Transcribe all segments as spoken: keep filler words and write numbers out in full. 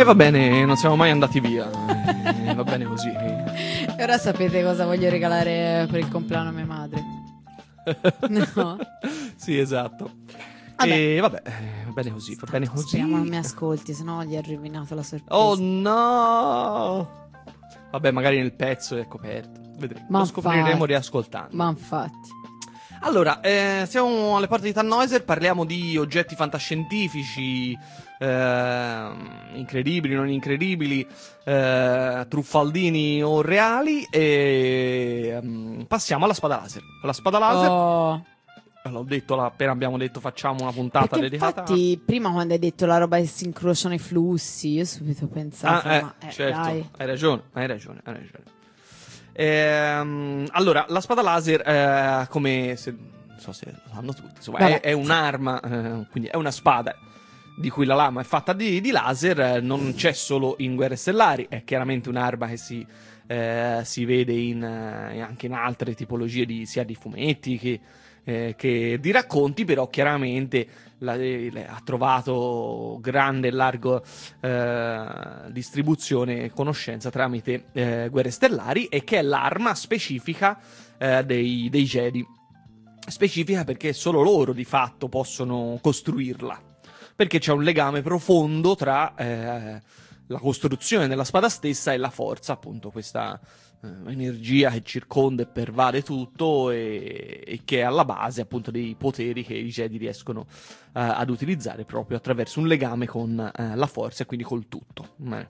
E va bene, non siamo mai andati via. E va bene così. E ora sapete cosa voglio regalare per il compleanno a mia madre. No? Sì, esatto. Vabbè. E vabbè, va bene così, va bene così. Speriamo non mi ascolti, sennò gli è rovinato la sorpresa. Oh no! Vabbè, magari nel pezzo è coperto. Vedremo. Ma Lo scopriremo infatti. riascoltando. Ma infatti. Allora, eh, siamo alle porte di Tannhäuser, parliamo di oggetti fantascientifici, eh, incredibili, non incredibili, eh, truffaldini o reali, e um, passiamo alla spada laser. Con la spada laser, Oh. l'ho detto, appena abbiamo detto facciamo una puntata Perché dedicata. infatti prima quando hai detto la roba che si incrociano i flussi, io subito ho pensato, Ah, eh, ma eh, certo, dai. hai ragione, hai ragione, hai ragione. Ehm, allora, la spada laser, eh, come se, non so se lo sanno tutti, insomma, è, Vabbè, è un'arma, eh, quindi è una spada di cui la lama è fatta di, di laser, eh, non c'è solo in Guerre Stellari, è chiaramente un'arma che si, eh, si vede in, eh, anche in altre tipologie di, sia di fumetti che, eh, che di racconti, però chiaramente la, le, ha trovato grande e largo eh, distribuzione e conoscenza tramite eh, Guerre Stellari, e che è l'arma specifica eh, dei, dei Jedi. Specifica perché solo loro di fatto possono costruirla, perché c'è un legame profondo tra eh, la costruzione della spada stessa e la forza, appunto questa eh, energia che circonda e pervade tutto, e, e che è alla base appunto dei poteri che i Jedi riescono eh, ad utilizzare proprio attraverso un legame con eh, la forza e quindi col tutto. Bene.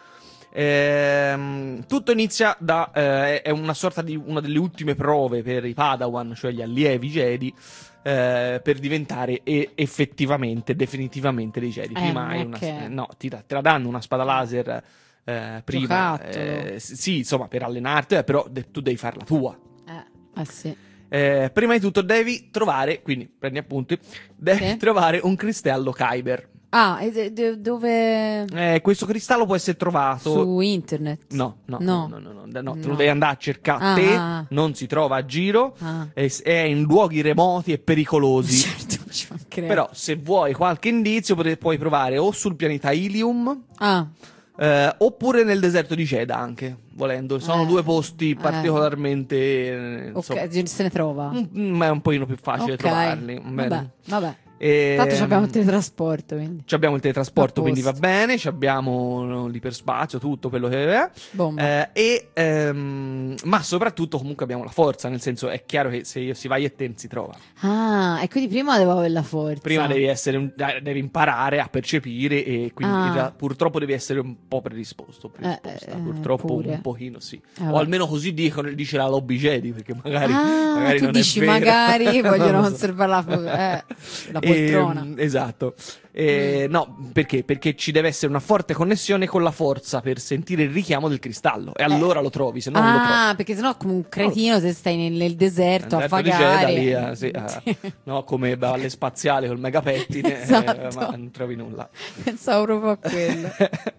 Ehm, tutto inizia da eh, è una sorta di una delle ultime prove per i Padawan, cioè gli allievi Jedi, eh, per diventare e- effettivamente, definitivamente dei Jedi. Eh, Prima non hai è una, che- no, ti, da- te la danno una spada laser eh, prima, Giocattolo. eh, s- sì, insomma, per allenarti, eh, però de- tu devi farla tua. Eh, eh sì. Eh, prima di tutto devi trovare, quindi prendi appunti, devi Sì. trovare un cristallo Kyber. Ah, e de- de- dove? Eh, questo cristallo può essere trovato Su internet? No, no, No. no, no, no, no, no, te lo No. devi andare a cercare Ah, te, ah. non si trova a giro, Ah. è, è in luoghi remoti e pericolosi. Certo, ci mancherebbe. Però se vuoi qualche indizio pote- puoi provare o sul pianeta Ilium, Ah, eh, oppure nel deserto di Jedha anche, volendo. Sono Eh, due posti eh. particolarmente, eh, insomma, ok, se ne trova. un- ma è un pochino più facile Ok, trovarli. Vabbè, Bene. vabbè. E, Tanto abbiamo il teletrasporto, quindi. ci abbiamo il teletrasporto, A quindi va posto. bene. Ci abbiamo no, l'iperspazio, tutto quello che è. Bomba. Eh, e, ehm, ma soprattutto comunque abbiamo la forza, nel senso è chiaro che se io si vai e te si trova. Ah, e quindi prima devo avere la forza. Prima devi essere un- eh, devi imparare a percepire, e quindi Ah. in realtà purtroppo devi essere un po' predisposto, predisposta. Eh, eh, purtroppo pure. un pochino sì. Eh, O vabbè. almeno così dicono, dice la lobby Jedi, perché magari, Ah, magari tu non dici è vero. magari vogliono Non lo so. conservare la, po- eh, la poltrona. Ehm, esatto. Eh, Mm. No, perché? Perché ci deve essere una forte connessione con la forza per sentire il richiamo del cristallo. E allora lo trovi, se no non lo trovi. Ah, perché sennò come un cretino se stai nel, nel deserto a Deserto di Jeddah, vagare. lì, eh, sì, eh, no, come balle spaziali col megapettine, Esatto. eh, ma non trovi nulla. Pensavo proprio a quello.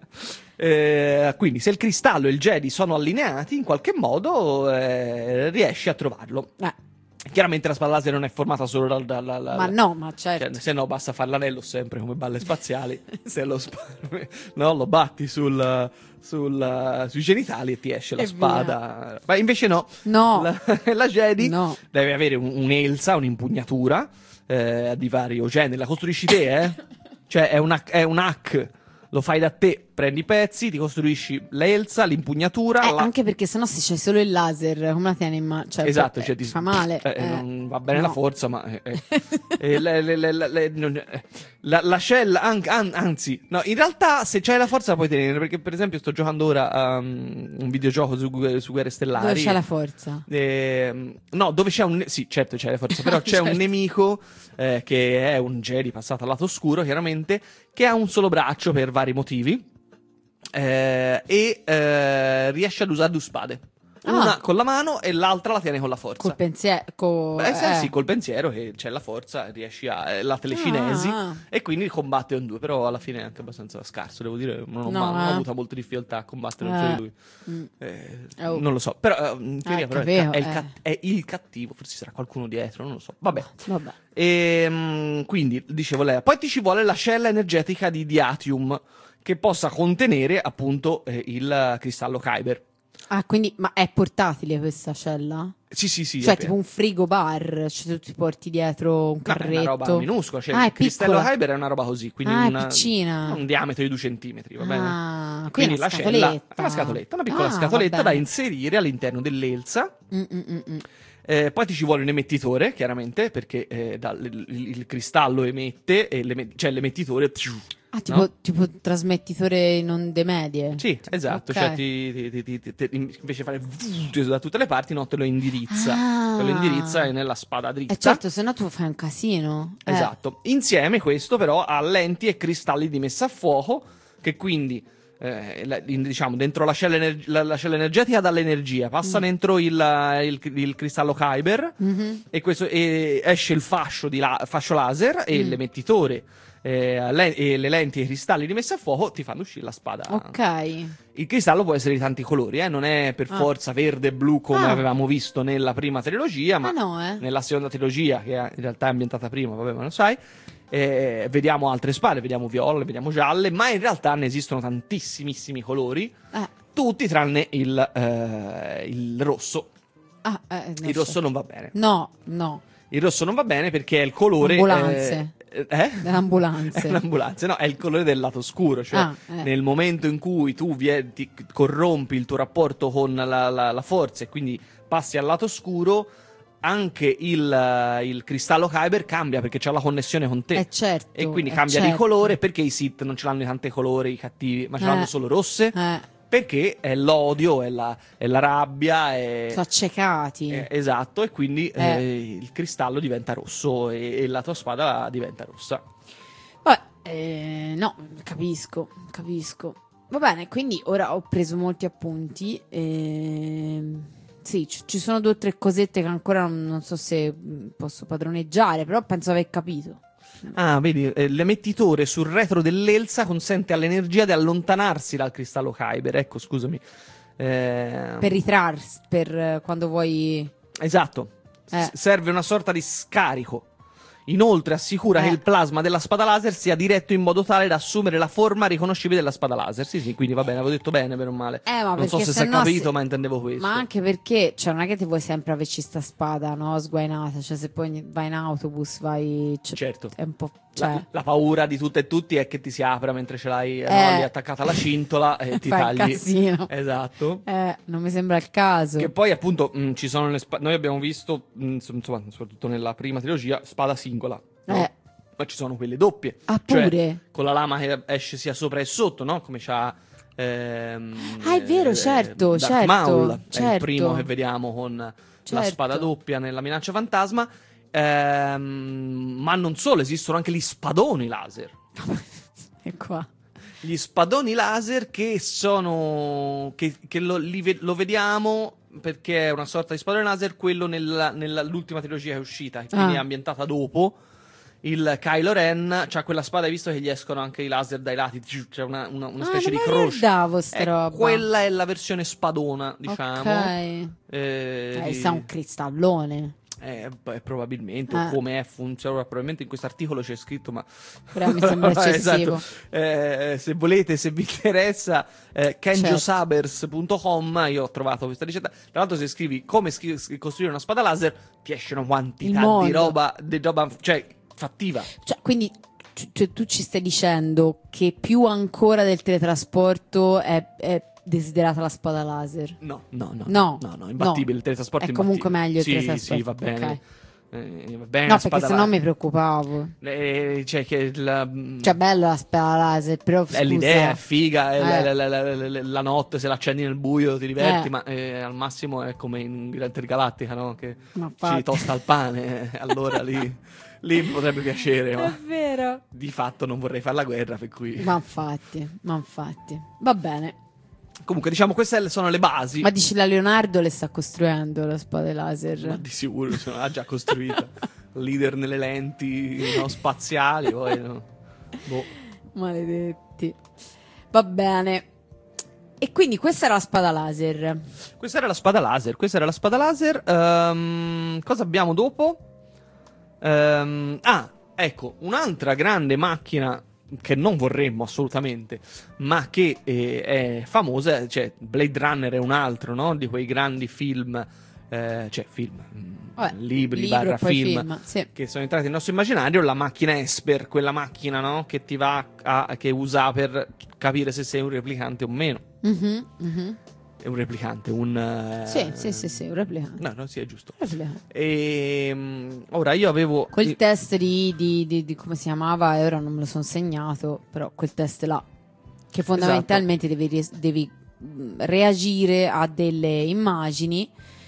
Eh, quindi se il cristallo e il Jedi sono allineati in qualche modo, eh, riesci a trovarlo. Eh, Chiaramente la spada laser non è formata solo dal... dal- dal- ma dal- no, ma certo. Cioè, se no basta fare l'anello sempre come balle spaziali, se lo, sp- no, lo batti sul, sul- sui genitali e ti esce la E spada. Ma invece no, No. la, la Jedi No. deve avere un- un'elsa, un'impugnatura eh, di vario genere. La costruisci te, eh? Cioè è un, hack- è un hack, lo fai da te, prendi i pezzi, ti costruisci l'elsa, l'impugnatura. Eh, la- anche perché sennò se c'è solo il laser, come la tieni in mano? Cioè, Esatto, eh, cioè ti fa male. eh, eh. non va bene No. la forza, ma eh, eh. Eh, le- le- le- le- le- non- eh, la, l'ascella, an- an- anzi, no, in realtà se c'hai la forza la puoi tenere, perché per esempio sto giocando ora a um, un videogioco su, su Guerre Stellari. Dove c'è la forza? Ehm, no, dove c'è un... Sì, certo c'è la forza, però c'è Certo. un nemico eh, che è un Jedi passato al lato oscuro, chiaramente, che ha un solo braccio per vari motivi. Eh, e eh, riesce ad usare due spade, una Ah. con la mano e l'altra la tiene con la forza. Col pensiero. Co- Beh, sì, eh. sì, col pensiero che c'è la forza, riesci a eh, la telecinesi Ah. e quindi combatte in due, però alla fine è anche abbastanza scarso, devo dire, non ho, No, mai, non ho eh. avuto molte difficoltà a combattere Eh. contro di lui. Mm. Eh, Oh. Non lo so, però eh, in teoria Ah, però è, il ca- capivo, è il eh. cat- è il cattivo, forse ci sarà qualcuno dietro, non lo so. Vabbè. Vabbè. E, quindi, dicevo lei, poi ti ci vuole l'ascella energetica di Diatium, che possa contenere appunto eh, il cristallo Kyber. Ah, quindi, ma è portatile questa cella? Sì, sì, sì. Cioè, è tipo un frigo bar, cioè tu ti porti dietro un No, è carretto. una roba minuscola, cioè Ah, è il cristallo piccola. Kyber è una roba così, quindi Ah, è una- piccina. un diametro di due centimetri, va bene? Ah, quindi Quindi una la cella scatoletta. è una scatoletta, una piccola Ah, scatoletta va da bene. inserire all'interno dell'Elsa. Mm, mm, mm, mm. Eh, poi ti ci vuole un emettitore, chiaramente, perché eh, da- il, il- il cristallo emette, e l'eme- cioè l'emettitore... pfiu, Ah, tipo, no? tipo trasmettitore in onde medie. Sì, esatto, Ok. cioè ti, ti- ti- ti- ti- invece di fare vuh, da tutte le parti, no, te lo indirizza. Ah. Te lo indirizza e nella spada dritta. Eh certo, se no tu fai un casino. Eh. Esatto. Insieme questo però ha lenti e cristalli di messa a fuoco che quindi eh, la- in- diciamo dentro la cella, ener- la- la cella energetica dà l'energia, passa Mm. dentro il, il- il cristallo Kyber Mhm. e, questo, e esce il fascio, di la- fascio laser e Mm. l'emettitore eh, le- e le lenti e i cristalli di messa a fuoco ti fanno uscire la spada. Ok. Il cristallo può essere di tanti colori, eh? Non è per Ah. forza verde e blu come Ah. avevamo visto nella prima trilogia, ma Ah no, eh. nella seconda trilogia, che in realtà è ambientata prima, vabbè, ma lo sai, eh, vediamo altre spade, vediamo viole, vediamo gialle, ma in realtà ne esistono tantissimissimi colori, Eh. tutti tranne il, eh, il rosso. Ah, eh, non Il so. rosso non va bene. No, no. Il rosso non va bene perché è il colore... Ambulanze. eh, eh? Delle ambulanze. È un'ambulanza, no, è il colore del lato scuro, cioè Ah, eh. nel momento in cui tu vie- ti corrompi il tuo rapporto con la, la- la forza e quindi passi al lato scuro, anche il, eh, il cristallo Kyber cambia perché c'ha la connessione con te. Eh certo. E quindi eh, cambia di certo. colore perché i Sith non ce l'hanno di tante colori, i cattivi, ma ce Eh. l'hanno solo rosse. Eh, Perché è l'odio, è la, è la rabbia, è, sono accecati. eh, esatto, e quindi Eh. eh, il cristallo diventa rosso e, e la tua spada diventa rossa. Vabbè, eh, no, capisco, capisco. Va bene, quindi ora ho preso molti appunti. ehm, Sì, ci ci sono due o tre cosette che ancora non, non so se mh, posso padroneggiare, però penso aver capito. Ah, vedi, eh, l'emettitore sul retro dell'Elsa consente all'energia di allontanarsi dal cristallo Kyber. Ecco, scusami. Eh, Per ritrarsi, per eh, quando vuoi... Esatto. S- Eh. serve una sorta di scarico. Inoltre assicura Eh. che il plasma della spada laser sia diretto in modo tale da assumere la forma riconoscibile della spada laser. Sì, sì, quindi va bene, avevo detto bene, per un male. Eh, ma non so perché se si è sennò capito, se- ma intendevo questo. Ma anche perché, cioè, non è che ti vuoi sempre averci sta spada, no? Sguainata. Cioè, se poi vai in autobus, vai... cioè, Certo. È un po'... Cioè... La, la paura di tutte e tutti è che ti si apra mentre ce l'hai eh, no, Eh. lì attaccata alla cintola e ti Fai un tagli. casino. Esatto. Eh, non mi sembra il caso. Che poi appunto mh, ci sono le spade. Noi abbiamo visto, mh, insomma, soprattutto nella prima trilogia, spada singola. No? Eh. Ma ci sono quelle doppie. Ah, Cioè, pure? con la lama che esce sia sopra e sotto, no? Come c'ha. Ehm, Ah, è vero, eh, certo, Darth certo, Maul è il certo. primo che vediamo con la Certo. spada doppia nella minaccia fantasma. Ehm, ma non solo, esistono anche gli spadoni laser. E qua. Gli spadoni laser che sono. che, che lo, li ve- lo vediamo perché è una sorta di spadone laser, quello nella- nell'ultima trilogia che è uscita, che quindi Ah. è ambientata dopo. Il Kylo Ren c'ha quella spada, hai visto che gli escono anche i laser dai lati, c'è una, una, una Ah, specie non di me lo croce. ricordavo sta Eh, roba. Quella è la versione spadona, diciamo. Ok. Eh, Eh, di- sa un cristallone. eh, beh, probabilmente, Ah. o come è funziona, probabilmente in questo articolo c'è scritto, ma Però mi sembra Esatto. eccessivo. Eh, se volete, se vi interessa, eh, kenjosabers punto com, io ho trovato questa ricetta. Tra l'altro, se scrivi come scri- costruire una spada laser, ti esce una Il quantità mondo. di roba, di roba, cioè fattiva. Cioè, quindi c- cioè, tu ci stai dicendo che più ancora del teletrasporto è, è desiderata la spada laser. No, no, no, No, no, no, imbattibile. no. Il teletrasporto È imbattibile. comunque meglio il sì, teletrasporto. Sì, va bene. Ok. Eh, va bene No, la perché spada sennò laser. mi preoccupavo. Eh, cioè, che la, Cioè, bella la spada laser, però è scusa. l'idea, è figa, è la, Eh. la- la- la- la- la notte se l'accendi nel buio ti diverti, Eh. ma eh, al massimo è come in Gran Galattica, no? Che Ma ci infatti. tosta il pane, eh, allora lì, lì mi potrebbe piacere, È ma vero. di fatto non vorrei fare la guerra, per cui... Ma infatti, ma infatti. Va bene. Comunque, diciamo, queste sono le basi, Ma dici la Leonardo le sta costruendo la spada laser? ma di sicuro sono l'ha già costruita. Leader nelle lenti no, spaziali, poi... no. Boh. Maledetti. Va bene. E quindi questa era la spada laser. Questa era la spada laser. Questa era la spada laser. Ehm, cosa abbiamo dopo? Ehm, ah, ecco, un'altra grande macchina che non vorremmo assolutamente, ma che eh, è famosa, cioè Blade Runner è un altro, no? Di quei grandi film, eh, cioè film, Vabbè, libri libro barra e poi film, film, sì. che sono entrati nel nostro immaginario. La macchina Esper, quella macchina, no? Che ti va a, che usa per capire se sei un replicante o meno. Mhm, mhm. È un replicante, un... eh, Sì, sì, sì, sì, un replicante. No, no, sì, è giusto. Replicante. E mh, ora io avevo... Quel test di, di, di, di come si chiamava, e ora non me lo sono segnato, però quel test là, che fondamentalmente devi, ries- devi mh, reagire a delle immagini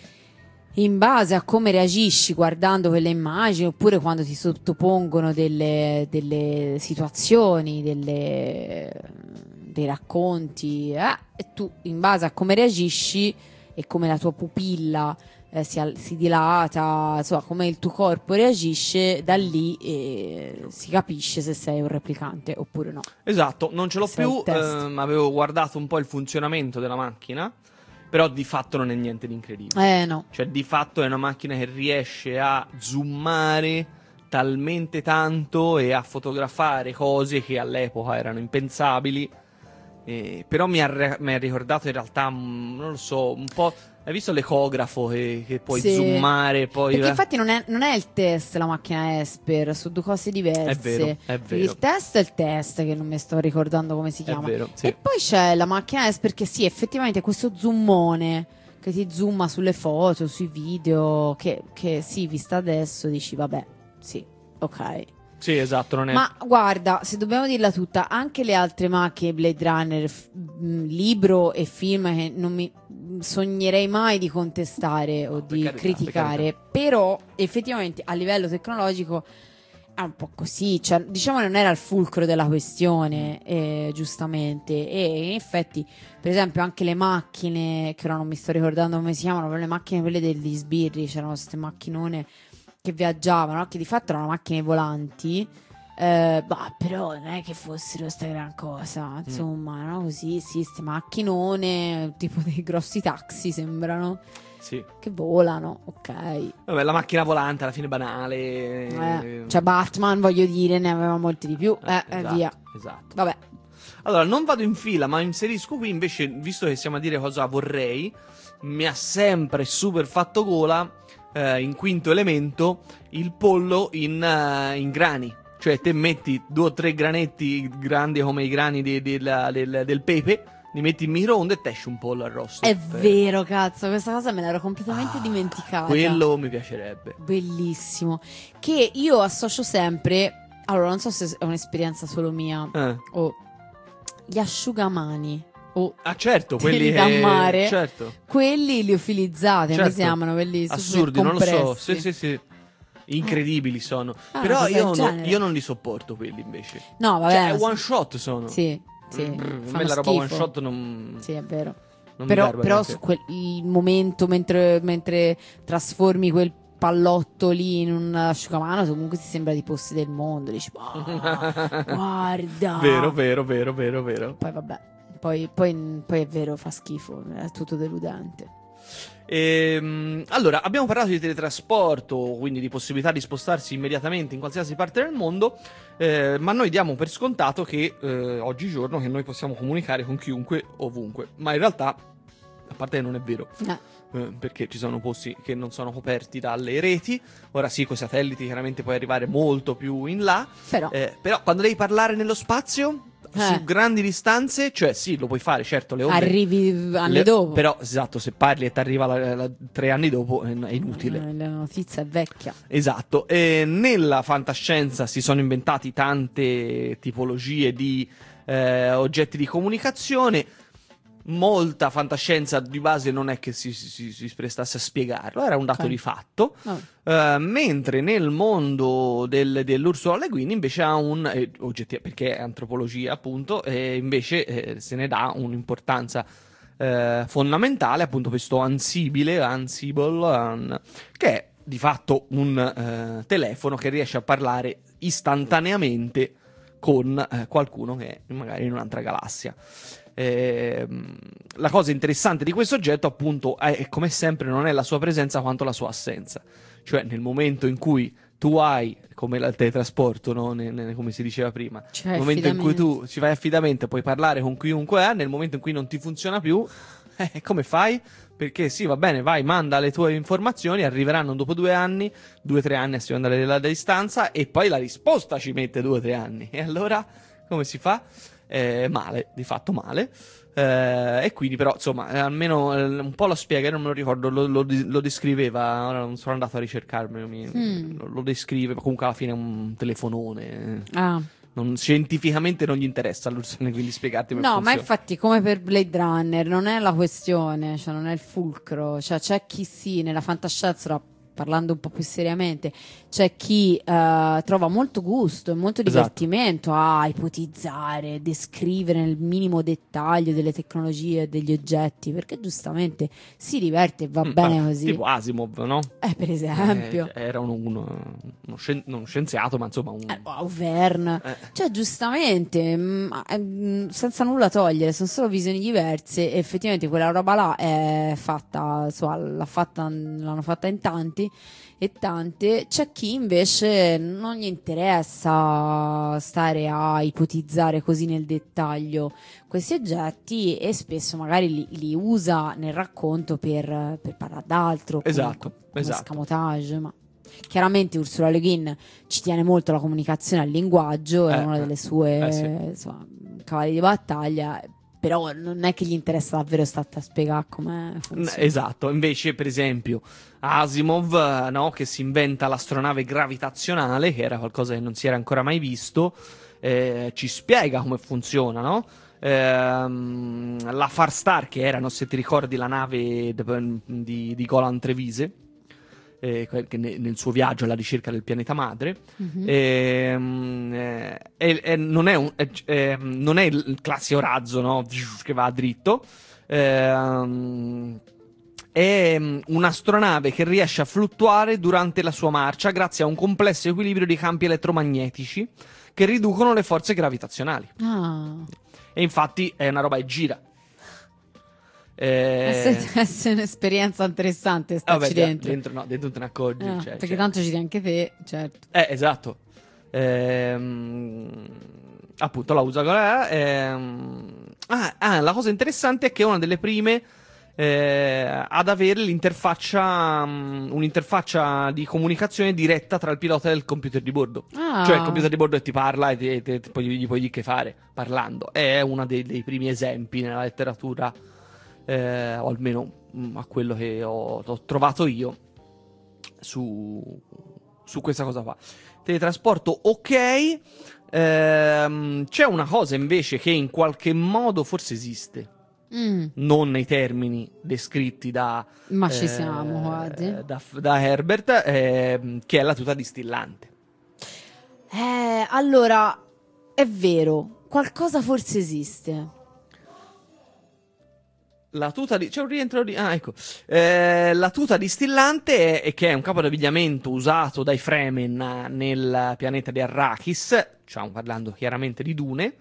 in base a come reagisci guardando quelle immagini, oppure quando ti sottopongono delle, delle situazioni, delle, dei racconti, eh, e tu in base a come reagisci e come la tua pupilla eh, si, al- si dilata, insomma, come il tuo corpo reagisce, da lì eh, si capisce se sei un replicante oppure no. Esatto, non ce l'ho Questo è più, il test. ehm, avevo guardato un po' il funzionamento della macchina, però di fatto non è niente di incredibile. Eh no. Cioè, di fatto è una macchina che riesce a zoomare talmente tanto e a fotografare cose che all'epoca erano impensabili. Eh, però mi ha, re- mi ha ricordato in realtà, mm, non lo so, un po'... Hai visto l'ecografo che, che puoi Sì. zoomare poi... Perché eh? infatti non è, non è il test la macchina Esper, sono due cose diverse. È vero, è Perché vero. il test è il test, che non mi sto ricordando come si È chiama. vero, sì. E poi c'è la macchina Esper che sì, effettivamente è questo zoomone che ti zooma sulle foto, sui video, che, che sì, vista adesso dici vabbè, sì, ok. Sì, esatto, non è... Ma guarda, se dobbiamo dirla tutta, anche le altre macchine Blade Runner, f- mh, libro e film che non mi sognerei mai di contestare o No, per di carità, criticare, per però effettivamente a livello tecnologico è un po' così, cioè, diciamo non era il fulcro della questione, eh, giustamente, e in effetti per esempio anche le macchine, che ora non mi sto ricordando come si chiamano, però le macchine quelle degli sbirri, c'erano queste macchinone che viaggiavano, no? Che di fatto erano macchine volanti, eh, bah, però non è che fossero sta gran cosa, insomma, no? Così, sì, ste macchinone, tipo dei grossi taxi sembrano, Sì. che volano, ok. Vabbè, la macchina volante alla fine banale. Eh, cioè Batman, voglio dire, ne aveva molti di più, eh, eh, esatto, via. Esatto. Vabbè, Allora, non vado in fila, ma inserisco qui invece, visto che siamo a dire cosa vorrei, mi ha sempre super fatto gola, eh, in Quinto Elemento, il pollo in, eh, in grani. Cioè, te metti due o tre granetti grandi come i grani di- di- la- del, del pepe, li metti in microonde e ti esce un pollo arrosto. è Per- vero, cazzo, questa cosa me l'ero completamente Ah, dimenticata. Quello mi piacerebbe. Bellissimo. Che io associo sempre. Allora, non so se è un'esperienza solo mia. Eh. O gli asciugamani. O Ah, certo, Quelli quelli da che- mare. Certo. quelli liofilizzati. Come Certo. si chiamano? Quelli super Assurdi, non lo so. compressi. Sì, sì, sì. Incredibili sono. Ah, Però cosa del io, no- genere. io non li sopporto quelli invece. No, vabbè. Cioè, sì. one shot sono. Sì, sì. Mm, a fanno me la roba schifo. one shot non, Sì, è vero. non Però, mi garba però neanche. su quel, il momento mentre, mentre trasformi quel pallotto lì in un asciugamano, comunque ti sembra di posti del mondo. Dici, "Ah, guarda. Vero, vero, vero, vero, vero. Poi vabbè, poi, poi, poi è vero, fa schifo, è tutto deludente. Ehm, allora, abbiamo parlato di teletrasporto, quindi di possibilità di spostarsi immediatamente in qualsiasi parte del mondo, eh, ma noi diamo per scontato che eh, oggigiorno che noi possiamo comunicare con chiunque, ovunque. Ma in realtà, a parte che non è vero, Eh, eh, perché ci sono posti che non sono coperti dalle reti. Ora sì, con i satelliti chiaramente puoi arrivare molto più in là, però, eh, però quando devi parlare nello spazio, Eh. su grandi distanze, cioè sì, lo puoi fare, certo, le onde... arrivi anni le- dopo. Però, esatto, se parli e ti arriva la- la- tre anni dopo è, è inutile. Eh, la notizia è vecchia. Esatto, e nella fantascienza si sono inventati tante tipologie di eh, oggetti di comunicazione. Molta fantascienza di base non è che si, si, si prestasse a spiegarlo, era un dato Ok. di fatto. Vabbè. Eh, mentre nel mondo del, dell'Ursula Le Guin invece ha un eh, oggetti, perché è antropologia appunto, e invece eh, se ne dà un'importanza eh, fondamentale appunto questo Ansibile, Ansible, an- che è di fatto un eh, telefono che riesce a parlare istantaneamente con eh, qualcuno che è magari in un'altra galassia. Ehm, la cosa interessante di questo oggetto appunto è, è come sempre non è la sua presenza quanto la sua assenza, cioè nel momento in cui tu hai, come il teletrasporto, no? ne, ne, come si diceva prima, Cioè, nel momento in cui affidamento. tu ci fai affidamento, puoi parlare con chiunque è, nel momento in cui non ti funziona più, eh, come fai? Perché sì, va bene, vai, manda le tue informazioni, arriveranno dopo due anni, due o tre anni a seconda della distanza, e poi la risposta ci mette due o tre anni. E allora come si fa? Eh, male, di fatto male. Eh, e quindi però, insomma, eh, almeno eh, un po' lo spiega, io non me lo ricordo, lo, lo, lo descriveva, ora non sono andato a ricercarmelo, mi, Mm. lo, lo descrive, ma comunque alla fine è un telefonone. Ah. Non, scientificamente non gli interessa, quindi spiegarti come No, funziona. ma infatti come per Blade Runner non è la questione, cioè non è il fulcro, cioè c'è chi sì, nella fantascienza, parlando un po' più seriamente, c'è chi eh, trova molto gusto e molto Esatto. divertimento a ipotizzare, descrivere nel minimo dettaglio delle tecnologie e degli oggetti, perché giustamente si diverte e va Mm, bene ah, così. Tipo Asimov, no? Eh, per esempio. Eh, era uno, uno, uno scien- non scienziato, ma insomma un... Eh, o Verne, Eh. cioè giustamente, mh, eh, mh, senza nulla togliere, sono solo visioni diverse. E effettivamente quella roba là è fatta, insomma, l'ha fatta, l'hanno fatta in tanti e tante. C'è chi invece non gli interessa stare a ipotizzare così nel dettaglio questi oggetti, e spesso magari li, li usa nel racconto per, per parlare d'altro, come- Esatto, come esatto. escamotage, ma chiaramente Ursula Le Guin ci tiene molto alla comunicazione, al linguaggio, è Eh, una delle sue eh, sì. insomma, cavalli di battaglia, però non è che gli interessa davvero stare a spiegare come funziona. Esatto, invece per esempio Asimov, eh, no, che si inventa l'astronave gravitazionale, che era qualcosa che non si era ancora mai visto, eh, ci spiega come funziona, no? Ehm, la Farstar, che era, non so se ti ricordi, la nave de- di, di Golan Trevize, eh, che ne- nel suo viaggio alla ricerca del pianeta madre. Mhm. Ehm, eh, e- e non, è un- è- è- non è il classico razzo, no? Che va dritto. Ehm, è mm, un'astronave che riesce a fluttuare durante la sua marcia grazie a un complesso equilibrio di campi elettromagnetici che riducono le forze gravitazionali. Ah, E infatti è una roba che gira. Eh, è, è un'esperienza interessante starci vabbè, dentro. dentro no, dentro te ne accorgi. Ah, cioè, perché cioè- tanto ci tieni anche te, certo. Eh, esatto. Ehm, appunto la usa qual è. Ehm, ah, ah, la cosa interessante è che è una delle prime eh, ad avere l'interfaccia, mm, un'interfaccia di comunicazione diretta tra il pilota e il computer di bordo. Ah. Cioè il computer di bordo ti parla e ti, ti- ti- poi gli puoi dire che fare parlando. È uno dei, dei primi esempi nella letteratura, eh, o almeno mm, a quello che ho, ho trovato io su, su questa cosa qua. Teletrasporto, ok. Ehm, c'è una cosa invece che in qualche modo forse esiste, Mm, non nei termini descritti da, ma ci eh, siamo quasi. da, da Herbert, ehm, che è la tuta distillante. Eh, allora, è vero, qualcosa forse esiste. La tuta di... c'è un rientro di... ah, ecco. Eh, la tuta distillante è, è che è un capo d'abbigliamento usato dai Fremen nel pianeta di Arrakis, stiamo parlando chiaramente di dune.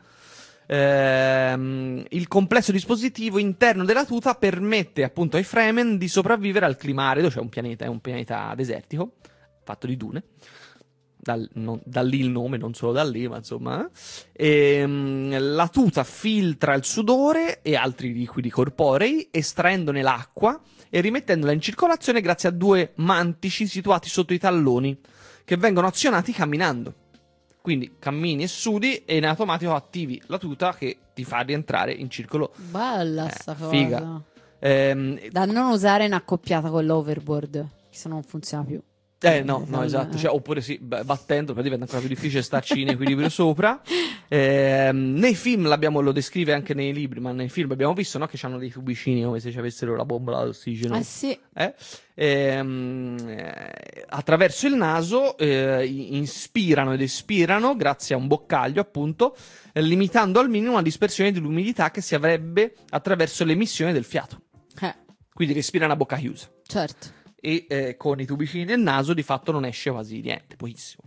Ehm, il complesso dispositivo interno della tuta permette appunto ai Fremen di sopravvivere al clima arido, cioè un pianeta, è un pianeta desertico, fatto di dune. Dal, non- da lì il nome, non solo da lì, ma insomma. Ehm, la tuta filtra il sudore e altri liquidi corporei, estraendone l'acqua e rimettendola in circolazione grazie a due mantici situati sotto i talloni, che vengono azionati camminando. Quindi cammini e sudi e in automatico attivi la tuta che ti fa rientrare in circolo. Bella Eh, sta cosa. figa. Ehm, Da non usare in accoppiata con l'overboard, che se no non funziona più. Eh no, no, Eh, esatto, eh. cioè, oppure sì, b- battendo, poi diventa ancora più difficile starci in equilibrio sopra. Ehm, nei film l'abbiamo, lo descrive anche nei libri, ma nei film abbiamo visto, no, che hanno dei tubicini come se ci avessero la bombola d'ossigeno. Eh sì. Eh? Ehm, eh, attraverso il naso eh, i- inspirano ed espirano grazie a un boccaglio, appunto, eh, limitando al minimo la dispersione dell'umidità che si avrebbe attraverso l'emissione del fiato. Eh, Quindi respirano a bocca chiusa. certo. E eh, con i tubicini nel naso di fatto non esce quasi niente, pochissimo.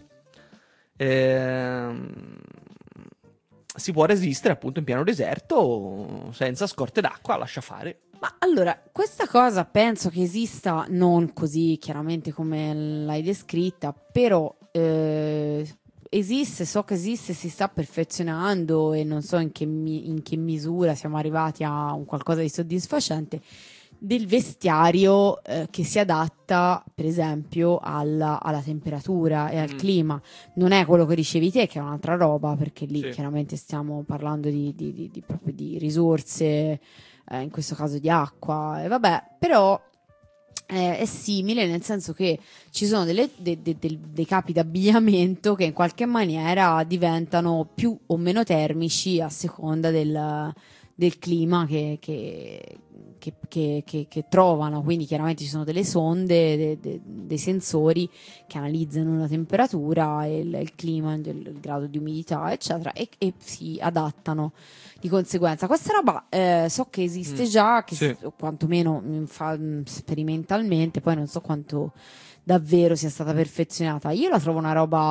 Ehm, si può resistere appunto in pieno deserto senza scorte d'acqua, lascia fare. Ma allora, questa cosa penso che esista non così chiaramente come l'hai descritta, però eh, esiste, so che esiste, si sta perfezionando e non so in che, mi- in che misura siamo arrivati a un qualcosa di soddisfacente del vestiario eh, che si adatta per esempio alla, alla temperatura e al Mm. clima. Non è quello che dicevi te, che è un'altra roba, perché lì Sì. chiaramente stiamo parlando di, di- di- di- proprio di risorse, eh, in questo caso di acqua, e vabbè, però eh, è simile, nel senso che ci sono delle- de- de- del- dei capi d'abbigliamento che in qualche maniera diventano più o meno termici a seconda del, del clima che, che- che- che- che- che trovano. Quindi chiaramente ci sono delle sonde, de- de- dei sensori che analizzano la temperatura e il, il clima, il, il grado di umidità, eccetera, e, e si adattano di conseguenza. Questa roba eh, so che esiste Mm. già, che Sì. s- o quantomeno mm, fa, mm, sperimentalmente, poi non so quanto davvero sia stata perfezionata. Io la trovo una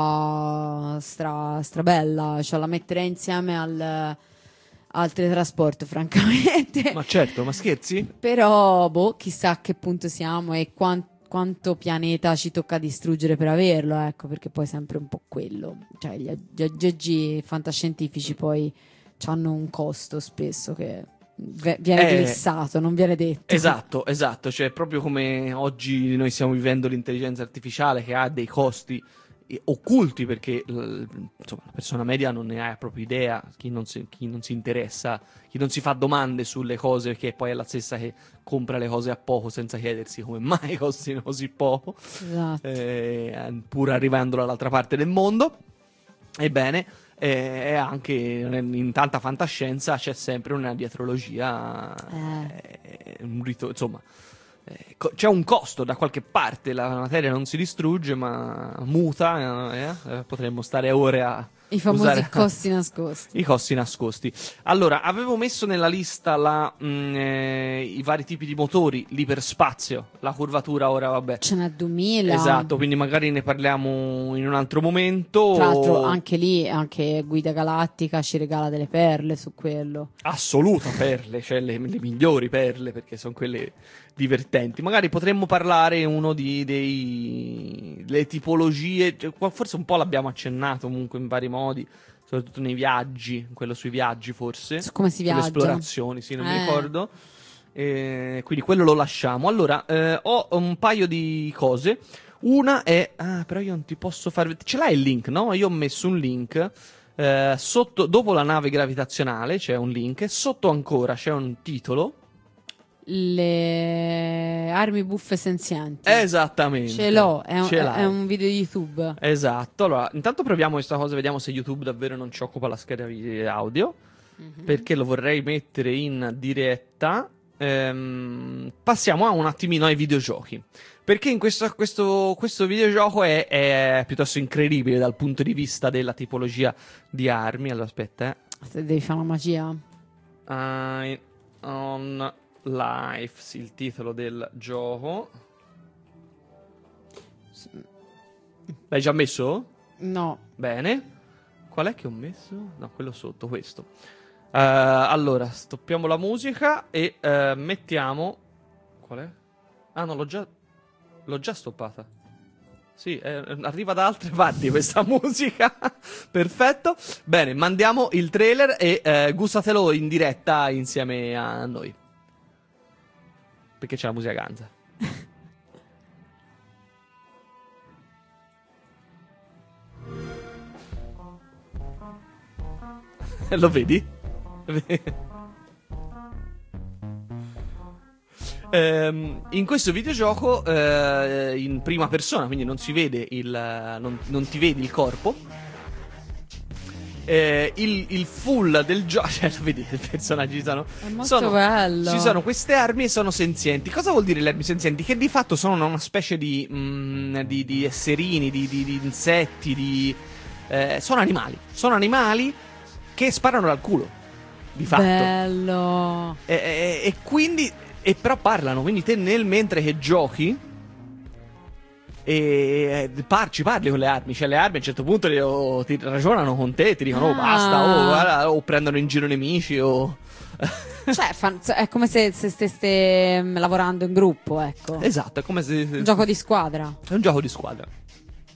roba stra, strabella, cioè la metterei insieme al, al teletrasporto, francamente. Ma certo, ma scherzi? Però, boh, chissà a che punto siamo e quan- quanto pianeta ci tocca distruggere per averlo, ecco, perché poi è sempre un po' quello. Cioè, gli gli aggeggi fantascientifici poi hanno un costo spesso che ve- viene Eh, glissato, non viene detto. Esatto, esatto, cioè proprio come oggi noi stiamo vivendo l'intelligenza artificiale che ha dei costi eh, occulti perché l- insomma, la persona media non ne ha proprio idea, chi non, si, chi non si interessa, chi non si fa domande sulle cose, perché poi è la stessa che compra le cose a poco senza chiedersi come mai costino così poco, Esatto. eh, pur arrivando dall'altra parte del mondo. Ebbene, eh, e anche in tanta fantascienza c'è sempre una dietrologia, eh, un rito- insomma, eh, co- c'è un costo da qualche parte, la materia non si distrugge ma muta, eh, eh, potremmo stare ore a I famosi usare- costi nascosti. i costi nascosti. Allora, avevo messo nella lista la, mh, eh, i vari tipi di motori, l'iperspazio, la curvatura, ora vabbè. Ce n'è duemila. Esatto, quindi magari ne parliamo in un altro momento. Tra l'altro anche lì, anche Guida Galattica ci regala delle perle su quello. Assoluta perle, cioè le, le migliori perle, perché sono quelle divertenti. Magari potremmo parlare uno di dei, le tipologie, cioè, qua forse un po' l'abbiamo accennato comunque in vari modi, soprattutto nei viaggi, quello sui viaggi forse. Su come si Sulle viaggia. esplorazioni, sì, non mi Eh. ricordo. Eh, quindi quello lo lasciamo. Allora, eh, ho un paio di cose. Una è... Ah, però io non ti posso far... Ce l'hai il link, no? Io ho messo un link. eh, sotto, dopo la nave gravitazionale c'è un link. E sotto ancora c'è un titolo. Le armi buffe senzienti. Esattamente. Ce l'ho, è un, Ce l'hai. è un video di YouTube. Esatto. Allora, intanto proviamo questa cosa. Vediamo se YouTube davvero non ci occupa la scheda vi- audio. Mhm. Perché lo vorrei mettere in diretta. Ehm, passiamo a un attimino ai videogiochi. Perché in questo, questo, questo videogioco è, è piuttosto incredibile dal punto di vista della tipologia di armi. Allora, aspetta, eh. Se devi fare una magia. Eye on Life, sì, il titolo del gioco. L'hai già messo? No. Bene. Qual è che ho messo? No, quello sotto, questo. Eh, allora, stoppiamo la musica e eh, mettiamo... Qual è? Ah, no, l'ho già... L'ho già stoppata. Sì, eh, arriva da altre parti questa musica. Perfetto. Bene, mandiamo il trailer e eh, gustatelo in diretta insieme a noi. Perché c'è la musica ganza. Lo vedi? Ehm, in questo videogioco eh, in prima persona, quindi non si vede il non, non ti vedi il corpo. Eh, il, il full del gioco, cioè, lo vedi, i personaggi sono, È molto sono bello. ci sono queste armi e sono senzienti. Cosa vuol dire le armi senzienti? Che di fatto sono una specie di mm, di, di esserini, di, di, di insetti, di eh, sono animali, sono animali che sparano dal culo. Di fatto. Bello. E, e- e quindi. E però parlano. Quindi te nel mentre che giochi. E par- ci parli con le armi. Cioè le armi a un certo punto le- o ti ragionano con te. Ti dicono: Ah. oh basta. Oh, guarda, o prendono in giro i nemici. O. Cioè, fan- è come se, se stesse mm, lavorando in gruppo, ecco. Esatto. È come se. Un gioco di squadra. È un gioco di squadra.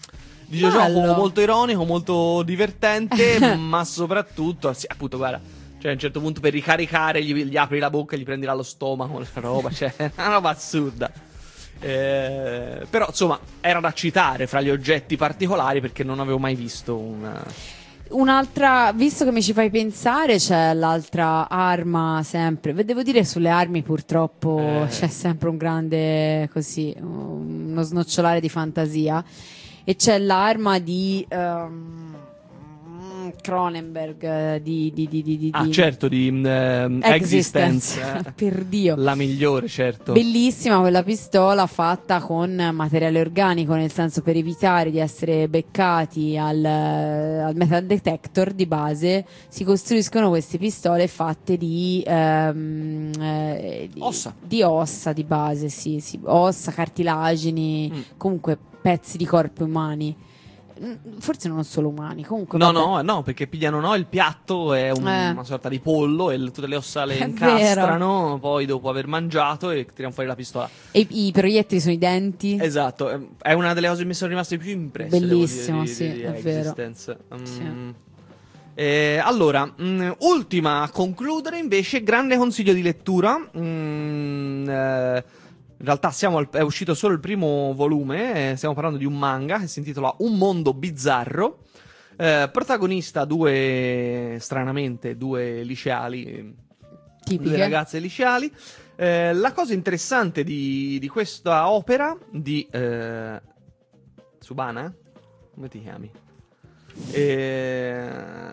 videogioco Bello. molto ironico, molto divertente, ma soprattutto, sì, appunto, guarda, cioè a un certo punto per ricaricare gli, gli apri la bocca e gli prendi dallo stomaco, la roba, cioè è una roba assurda. Eh, però insomma era da citare fra gli oggetti particolari perché non avevo mai visto un... Un'altra, visto che mi ci fai pensare, c'è l'altra arma sempre. Devo dire, sulle armi purtroppo Eh. c'è sempre un grande, così, uno snocciolare di fantasia. E c'è l'arma di ehm, Cronenberg, eh, di, di, di, di, di Ah, certo, di ehm, Existence, Existence. eh, Per Dio. la migliore, certo. Bellissima quella pistola fatta con materiale organico, nel senso, per evitare di essere beccati al, al metal detector di base si costruiscono queste pistole fatte di, ehm, eh, di Ossa. di ossa di base, sì, sì, ossa, cartilagini, Mm. comunque pezzi di corpi umani. Mm, forse non solo umani, comunque No, vabbè. no, no, perché pigliano no, il piatto è un- Eh. una sorta di pollo e l- tutte le ossa le È incastrano, poi dopo aver mangiato e tirano fuori la pistola. E i, i proiettili sono i denti. Esatto, è- è una delle cose che mi sono rimaste più impresse. Bellissimo, devo dire, sì, di, di è vero. Existence. Mm. Sì. Eh, allora, mh, ultima a concludere invece, grande consiglio di lettura. Mm, eh, in realtà siamo al- è uscito solo il primo volume, eh, stiamo parlando di un manga che si intitola Un mondo bizzarro. Eh, protagonista due, stranamente, due liceali, Tipiche. due ragazze liceali. Eh, la cosa interessante di, di questa opera di eh, Tsubana, come ti chiami? Eh,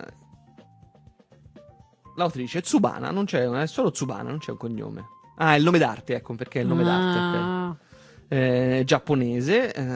l'autrice Tsubana, non c'è, è solo Tsubana, non c'è un cognome. Ah, è il nome d'arte, ecco perché è il nome d'arte. Ok. Ah, Eh, giapponese. eh,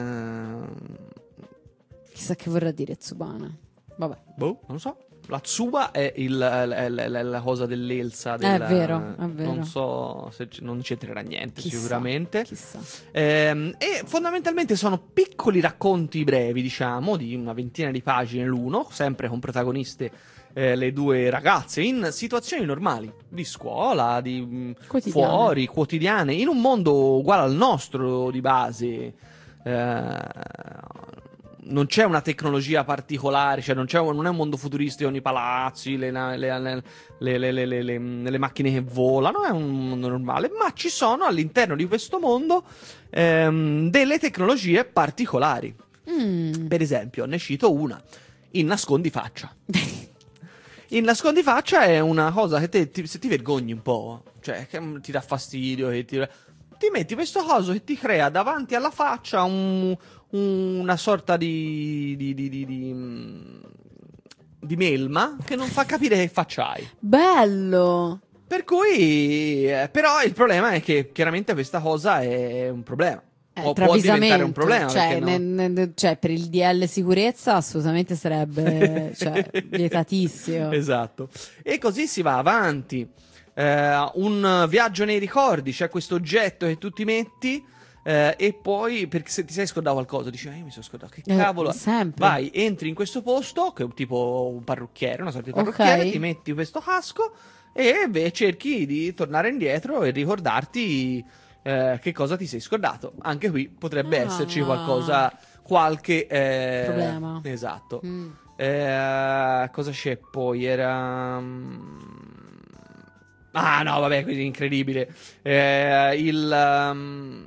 chissà che vorrà dire Tsubana. Vabbè. boh, non lo so. La Tsuba è il, la, la- la- la cosa dell'Elsa. Della, È vero, è vero. Non so se c- non c'entrerà niente, Chissà, sicuramente. Chissà. Ehm, e fondamentalmente sono piccoli racconti brevi, diciamo, di una ventina di pagine l'uno, sempre con protagoniste eh, le due ragazze in situazioni normali, di scuola, di mh, Quotidiane. fuori, quotidiane, in un mondo uguale al nostro di base. Eh, non c'è una tecnologia particolare, cioè non, c'è un, non è un mondo futuristico con i palazzi, le, na- le- le- le- le- le- le- le- le macchine che volano, è un mondo normale, ma ci sono all'interno di questo mondo ehm, delle tecnologie particolari. Mm. Per esempio, ne cito una, il nascondifaccia. Il nascondifaccia è una cosa che te, ti, se ti vergogni un po', cioè che mm, ti dà fastidio, che ti, ti metti questo coso che ti crea davanti alla faccia un- una sorta di di, di, di, di, mm, di melma che non fa capire che faccia hai. Bello. Per cui, eh, però il problema è che chiaramente questa cosa è un problema. Eh, O può diventare un travisamento, problema. cioè, perché no? ne- ne- cioè, per il D L sicurezza assolutamente sarebbe cioè, vietatissimo. Esatto. E così si va avanti. Eh, un viaggio nei ricordi, c'è questo oggetto che tu ti metti eh, e poi, perché se ti sei scordato qualcosa, dici, ah, io mi sono scordato, che Eh, cavolo. sempre. Vai, entri in questo posto, che è un tipo un parrucchiere, una sorta di parrucchiere, Ok. ti metti questo casco e beh, cerchi di tornare indietro e ricordarti eh, che cosa ti sei scordato. Anche qui potrebbe Ah. esserci qualcosa, qualche eh, Problema. Esatto. Mm. Eh, cosa c'è poi? Era. mm, Ah, no, vabbè, quindi incredibile. Eh, il. um,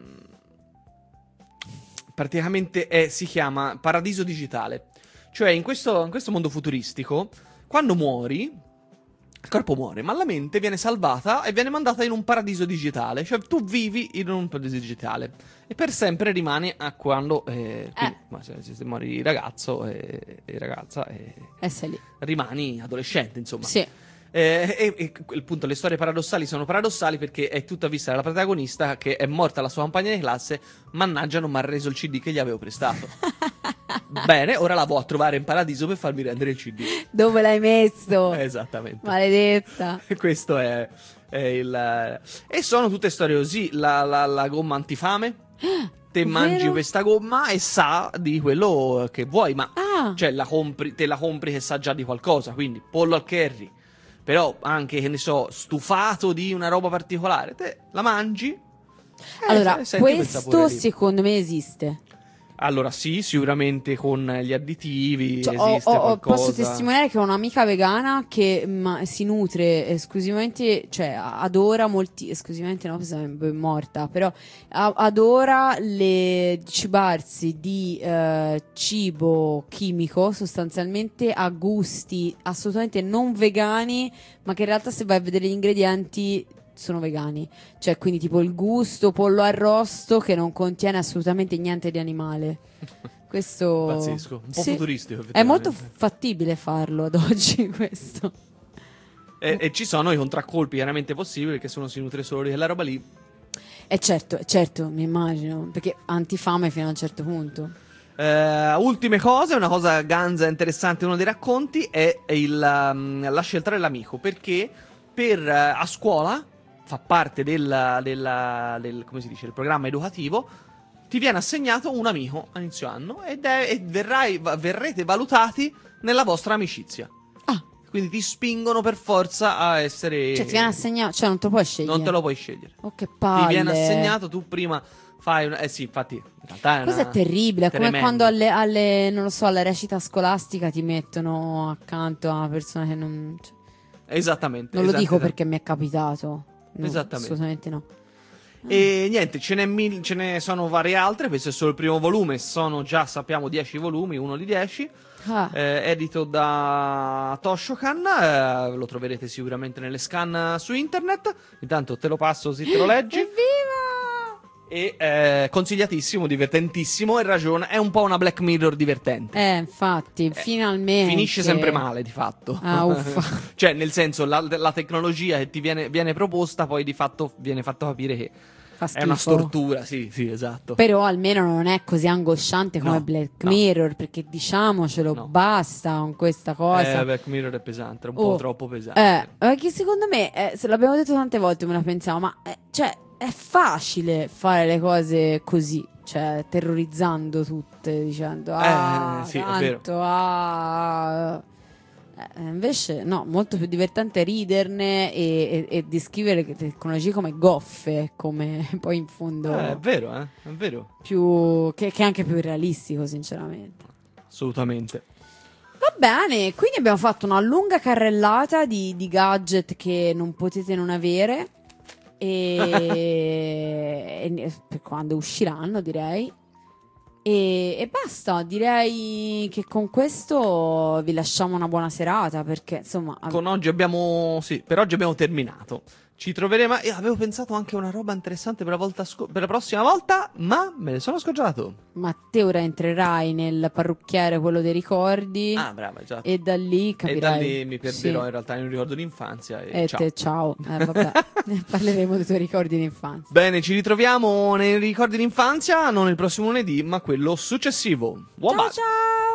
praticamente è- si chiama Paradiso Digitale. Cioè, in questo, in questo mondo futuristico, quando muori, il corpo muore, ma la mente viene salvata e viene mandata in un paradiso digitale. Cioè, tu vivi in un paradiso digitale e per sempre rimani a quando. Eh, quindi, ma se, se muori ragazzo e, e ragazza, e E sei lì. rimani adolescente, insomma. Sì. Eh, e, e appunto le storie paradossali sono paradossali perché è tutta vista dalla protagonista che è morta la sua compagna di classe, mannaggia non mi ha reso il C D che gli avevo prestato. Bene, ora la vado a trovare in paradiso per farmi rendere il C D. Dove l'hai messo? Esattamente. Maledetta. Questo è, è il... E sono tutte storie così, la, la- la gomma antifame, te mangi Vero? questa gomma e sa di quello che vuoi, ma Ah. cioè la compri, te la compri che sa già di qualcosa, quindi pollo al curry. Però anche, che ne so, stufato di una roba particolare, te la mangi. eh, Allora, se- senti quel sapore questo lì. secondo me esiste. Allora sì, sicuramente con gli additivi Cioè, ho- esiste ho- ho- qualcosa. posso testimoniare che ho un'amica vegana che ma, si nutre esclusivamente, cioè a- adora molti, esclusivamente no, perché è morta, però a- adora le cibarsi di eh, cibo chimico, sostanzialmente a gusti assolutamente non vegani, ma che in realtà se vai a vedere gli ingredienti sono vegani, cioè quindi tipo il gusto pollo arrosto che non contiene assolutamente niente di animale. Questo Pazzesco, un po' sì, futuristico è molto effettivamente. fattibile farlo ad oggi questo. E, e ci sono i contraccolpi chiaramente possibili, che se uno si nutre solo di quella roba lì. E certo, certo, mi immagino, perché antifame fino a un certo punto. Eh, ultime cose, una cosa ganza interessante, uno dei racconti è il, um, la scelta dell'amico, perché per, uh, a scuola fa parte del, del, del, come si dice, del programma educativo, ti viene assegnato un amico a inizio anno ed è, e verrai, verrete valutati nella vostra amicizia. Ah, Quindi ti spingono per forza a essere... cioè ti viene assegnato, cioè non te lo puoi scegliere. Non te lo puoi scegliere. Oh, che palle. Ti viene assegnato, tu prima fai una... Eh sì, infatti, in realtà è Questo una... è terribile, è come tremendo. quando alle, alle, non lo so, alla recita scolastica ti mettono accanto a una persona che non... Cioè, Esattamente. non lo esatto, dico esatto. perché mi è capitato. No, Esattamente. assolutamente no. E niente, ce ne, mil- ce ne sono varie altre. Questo è solo il primo volume. Sono già, sappiamo, dieci volumi, uno di dieci. Ah, Eh, edito da Toshokan. Eh, lo troverete sicuramente nelle scan su internet. Intanto te lo passo così te lo leggi. evviva! E eh, consigliatissimo, divertentissimo. E ragione, è un po' una Black Mirror divertente. Eh, infatti, finalmente. Finisce sempre male, di fatto. Ah, uffa. Cioè, nel senso, la, la tecnologia che ti viene, viene proposta, poi di fatto viene fatto capire che Fa è una schifo. stortura. Sì, sì, esatto. Però almeno non è così angosciante come No, Black no. Mirror, perché diciamocelo, No. basta con questa cosa. Eh, Black Mirror è pesante, è un Oh, po' troppo pesante. Eh, perché secondo me, eh, se l'abbiamo detto tante volte, me la pensiamo, ma eh, cioè, è facile fare le cose così, cioè terrorizzando tutte, dicendo ah, sì, è tanto, ah. Eh, invece no, molto più divertente riderne e, e, e descrivere le tecnologie come goffe, come poi in fondo Eh, è vero, eh, è vero, più che, che è anche più realistico, sinceramente. assolutamente. Va bene, quindi abbiamo fatto una lunga carrellata di, di gadget che non potete non avere e, e per quando usciranno, direi. E, e basta, direi che con questo vi lasciamo una buona serata perché insomma Con oggi abbiamo, sì, per oggi abbiamo terminato. Ci troveremo. Io avevo pensato anche a una roba interessante per la, volta sco- per la prossima volta, ma me ne sono scocciato. ma te ora entrerai nel parrucchiere, quello dei ricordi, Ah, brava, esatto. e da lì E capirai. da lì mi perderò Sì. in realtà in un ricordo d'infanzia. E, E ciao. te ciao, eh, vabbè, ne parleremo dei tuoi ricordi d'infanzia. Bene, ci ritroviamo nei ricordi d'infanzia, non il prossimo lunedì, ma quello successivo. Buon Ciao bacio. ciao!